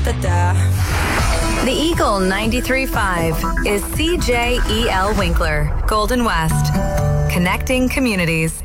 The Eagle 93.5 is CJEL Winkler, Golden West. Connecting communities.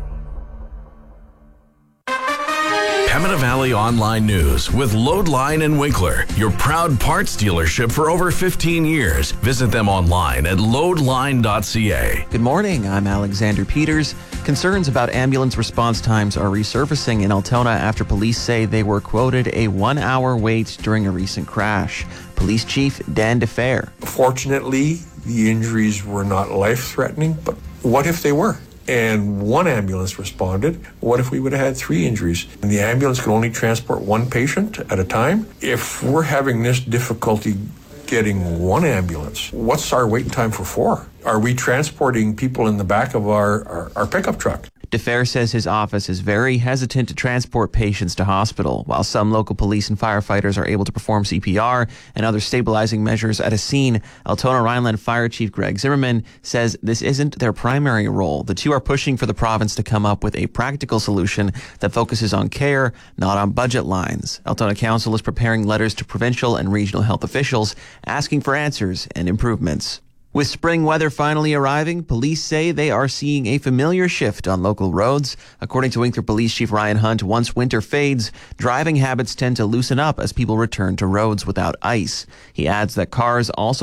Pembina Valley Online News with Loadline and Winkler, your proud parts dealership for over 15 years. Visit them online at loadline.ca. Good morning, I'm Alexander Peters. Concerns about ambulance response times are resurfacing in Altona after police say they were quoted a 1-hour wait during a recent crash. Police Chief Dan DeFer. Fortunately, the injuries were not life-threatening, but what if they were? And one ambulance responded. What if we would have had 3 injuries? And the ambulance could only transport 1 patient at a time? If we're having this difficulty getting 1 ambulance, what's our wait time for 4? Are we transporting people in the back of our pickup truck? DeFer says his office is very hesitant to transport patients to hospital. While some local police and firefighters are able to perform CPR and other stabilizing measures at a scene, Altona Rhineland Fire Chief Greg Zimmerman says this isn't their primary role. The two are pushing for the province to come up with a practical solution that focuses on care, not on budget lines. Altona Council is preparing letters to provincial and regional health officials asking for answers and improvements. With spring weather finally arriving, police say they are seeing a familiar shift on local roads. According to Winkler Police Chief Ryan Hunt, once winter fades, driving habits tend to loosen up as people return to roads without ice. He adds that cars also